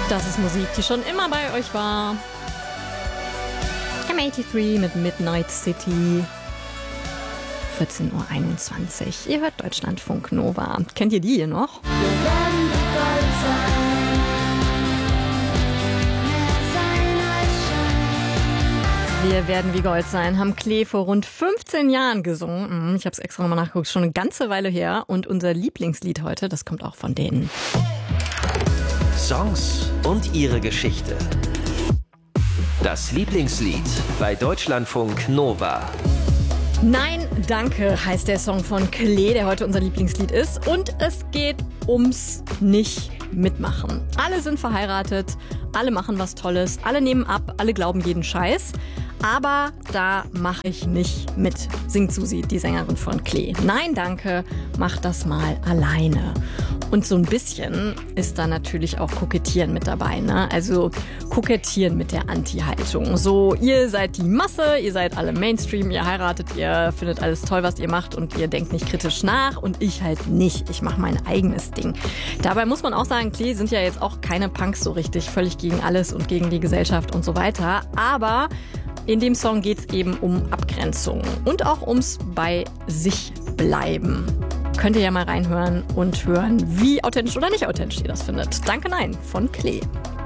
Das ist Musik, die schon immer bei euch war. M83 mit Midnight City. 14:21 Uhr. Ihr hört Deutschlandfunk Nova. Kennt ihr die hier noch? Wir werden wie Gold sein, haben Klee vor rund 15 Jahren gesungen. Ich habe es extra nochmal nachgeguckt, schon eine ganze Weile her. Und unser Lieblingslied heute, das kommt auch von denen. Songs und ihre Geschichte. Das Lieblingslied bei Deutschlandfunk Nova. Nein, danke heißt der Song von Klee, der heute unser Lieblingslied ist. Und es geht ums Nicht-Mitmachen. Alle sind verheiratet, alle machen was Tolles, alle nehmen ab, alle glauben jeden Scheiß. Aber da mache ich nicht mit, singt Susi, die Sängerin von Klee. Nein, danke, mach das mal alleine. Und so ein bisschen ist da natürlich auch Kokettieren mit dabei, ne? Also Kokettieren mit der Anti-Haltung. So, ihr seid die Masse, ihr seid alle Mainstream, ihr heiratet, ihr findet alles toll, was ihr macht und ihr denkt nicht kritisch nach und ich halt nicht. Ich mache mein eigenes Ding. Dabei muss man auch sagen, Klee sind ja jetzt auch keine Punks so richtig, völlig gegen alles und gegen die Gesellschaft und so weiter. Aber in dem Song geht es eben um Abgrenzung und auch ums bei sich bleiben. Könnt ihr ja mal reinhören und hören, wie authentisch oder nicht authentisch ihr das findet. Danke, nein, von Klee.